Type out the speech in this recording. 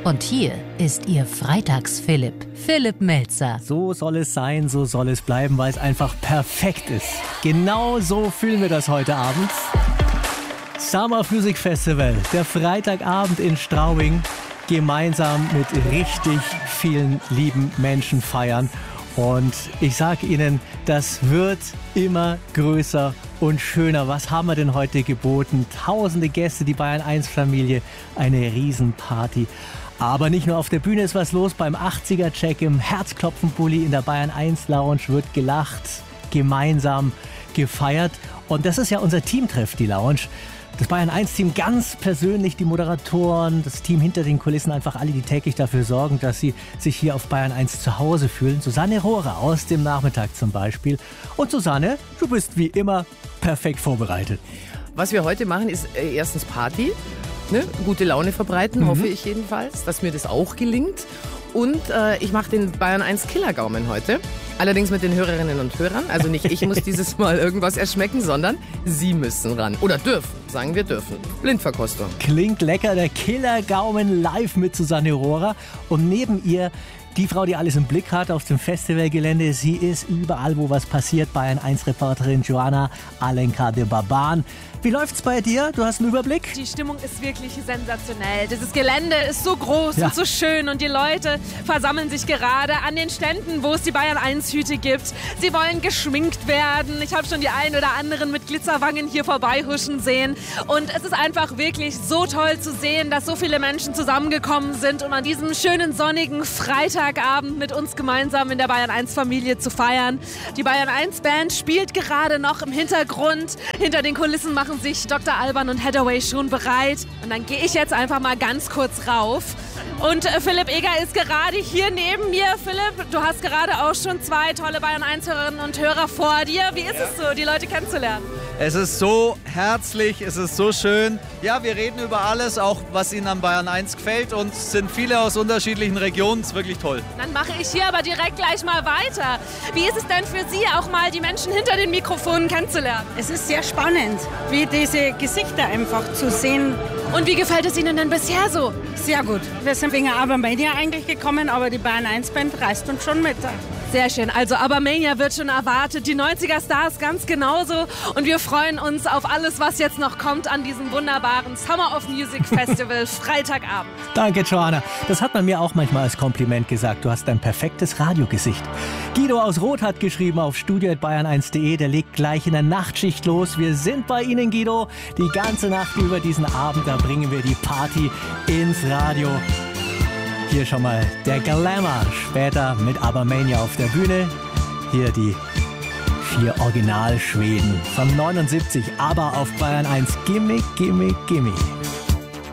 Und hier ist Ihr Freitags-Philipp, Philipp Melzer. So soll es sein, so soll es bleiben, weil es einfach perfekt ist. Genau so fühlen wir das heute Abend. Summer Music Festival, der Freitagabend in Straubing, gemeinsam mit richtig vielen lieben Menschen feiern. Und ich sage Ihnen, das wird immer größer und schöner. Was haben wir denn heute geboten? Tausende Gäste, die Bayern 1 Familie, eine Riesenparty. Aber nicht nur auf der Bühne ist was los, beim 80er-Check im Herzklopfen-Bulli in der Bayern 1 Lounge wird gelacht, gemeinsam gefeiert. Und das ist ja unser Teamtreff, die Lounge. Das Bayern 1-Team ganz persönlich, die Moderatoren, das Team hinter den Kulissen, einfach alle, die täglich dafür sorgen, dass sie sich hier auf Bayern 1 zu Hause fühlen. Susanne Rohrer aus dem Nachmittag zum Beispiel. Und Susanne, du bist wie immer perfekt vorbereitet. Was wir heute machen, ist erstens Party, ne? Gute Laune verbreiten, hoffe ich jedenfalls, dass mir das auch gelingt. Und ich mache den Bayern 1 Killergaumen heute. Allerdings mit den Hörerinnen und Hörern. Also nicht ich muss dieses Mal irgendwas erschmecken, sondern Sie müssen ran. Oder dürfen. Sagen wir dürfen. Blindverkostung. Klingt lecker, der Killergaumen live mit Susanne Rohrer. Und neben ihr die Frau, die alles im Blick hat auf dem Festivalgelände. Sie ist überall, wo was passiert. Bayern 1 Reporterin Joanna Alenka de Baban. Wie läuft's bei dir? Du hast einen Überblick? Die Stimmung ist wirklich sensationell. Dieses Gelände ist so groß und so schön und die Leute versammeln sich gerade an den Ständen, wo es die Bayern 1 Hüte gibt. Sie wollen geschminkt werden. Ich habe schon die einen oder anderen mit Glitzerwangen hier vorbeihuschen sehen. Und es ist einfach wirklich so toll zu sehen, dass so viele Menschen zusammengekommen sind, um an diesem schönen sonnigen Freitagabend mit uns gemeinsam in der Bayern 1 Familie zu feiern. Die Bayern 1 Band spielt gerade noch im Hintergrund. Hinter den Kulissen machen sich Dr. Alban und Hathaway schon bereit. Und dann gehe ich jetzt einfach mal ganz kurz rauf. Und Philipp Eger ist gerade hier neben mir. Philipp, du hast gerade auch schon 2 tolle Bayern 1-Hörerinnen und Hörer vor dir. Wie ist es so, die Leute kennenzulernen? Es ist so herzlich, es ist so schön. Ja, wir reden über alles, auch was Ihnen an Bayern 1 gefällt. Und es sind viele aus unterschiedlichen Regionen. Es ist wirklich toll. Dann mache ich hier aber direkt gleich mal weiter. Wie ist es denn für Sie, auch mal die Menschen hinter den Mikrofonen kennenzulernen? Es ist sehr spannend, wie diese Gesichter einfach zu sehen. Und wie gefällt es Ihnen denn bisher so? Sehr gut. Wir sind wegen Abermania eigentlich gekommen, aber die Bayern 1 Band reißt uns schon mit. Sehr schön. Also Abermania wird schon erwartet. Die 90er Stars ganz genauso. Und wir freuen uns auf alles, was jetzt noch kommt an diesem wunderbaren Summer of Music Festival Freitagabend. Danke, Joanna. Das hat man mir auch manchmal als Kompliment gesagt. Du hast ein perfektes Radiogesicht. Guido aus Roth hat geschrieben auf studio@bayern1.de. Der legt gleich in der Nachtschicht los. Wir sind bei Ihnen, Guido. Die ganze Nacht über diesen Abend, da bringen wir die Party ins Radio. Hier schon mal der Glamour, später mit Abermania auf der Bühne. Hier die 4 Original-Schweden von 79, aber auf Bayern 1. Gimme, gimme, gimme.